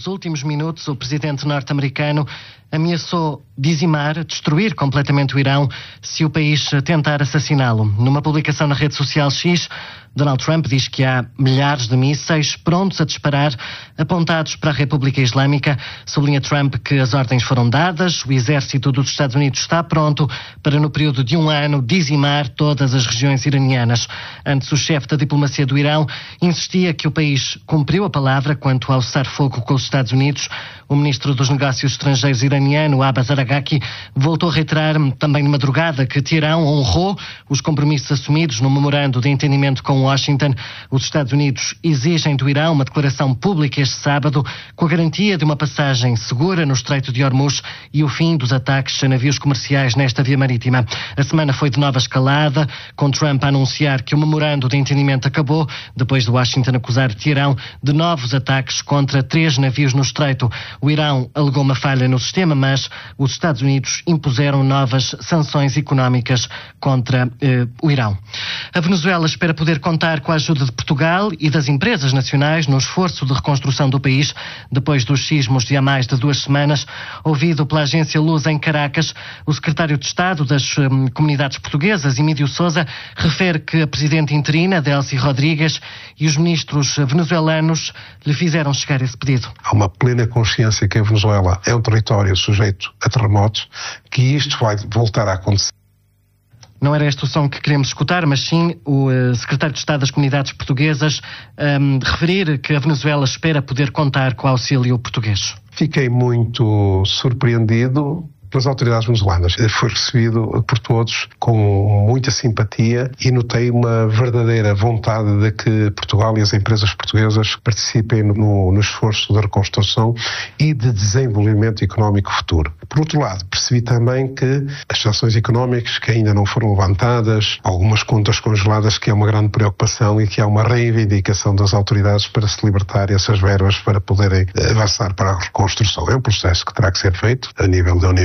Nos últimos minutos, o presidente norte-americano ameaçou destruir completamente o Irão se o país tentar assassiná-lo. Numa publicação na rede social X, Donald Trump diz que há milhares de mísseis prontos a disparar, apontados para a República Islâmica. Sublinha Trump que as ordens foram dadas, o exército dos Estados Unidos está pronto para, no período de 1 ano, dizimar todas as regiões iranianas. Antes, o chefe da diplomacia do Irão insistia que o país cumpriu a palavra quanto ao cessar-fogo com os Estados Unidos. O ministro dos Negócios Estrangeiros iraniano, Abbas Araghchi, voltou a reiterar também de madrugada que Teherão honrou os compromissos assumidos no memorando de entendimento com Washington. Os Estados Unidos exigem do Irão uma declaração pública este sábado com a garantia de uma passagem segura no Estreito de Hormuz e o fim dos ataques a navios comerciais nesta via marítima. A semana foi de nova escalada, com Trump a anunciar que o memorando de entendimento acabou, depois de Washington acusar Teherão de novos ataques contra 3 navios no Estreito. O Irão alegou uma falha no sistema, mas os Estados Unidos impuseram novas sanções económicas contra o Irão. A Venezuela espera poder contar com a ajuda de Portugal e das empresas nacionais no esforço de reconstrução do país depois dos sismos de há mais de 2 semanas. Ouvido pela agência Luz em Caracas, o secretário de Estado das Comunidades Portuguesas, Emílio Sousa, refere que a presidente interina, Delcy Rodrigues, e os ministros venezuelanos lhe fizeram chegar esse pedido. Há uma plena consciência que a Venezuela é um território sujeito a terremotos, que isto vai voltar a acontecer. Não era este o som que queremos escutar, mas sim o secretário de Estado das Comunidades Portuguesas referir que a Venezuela espera poder contar com o auxílio português. Fiquei muito surpreendido pelas autoridades venezuelanas. Foi recebido por todos com muita simpatia e notei uma verdadeira vontade de que Portugal e as empresas portuguesas participem no esforço de reconstrução e de desenvolvimento económico futuro. Por outro lado, percebi também que as sanções económicas que ainda não foram levantadas, algumas contas congeladas, que é uma grande preocupação e que há uma reivindicação das autoridades para se libertar essas verbas para poderem avançar para a reconstrução. É um processo que terá que ser feito a nível da União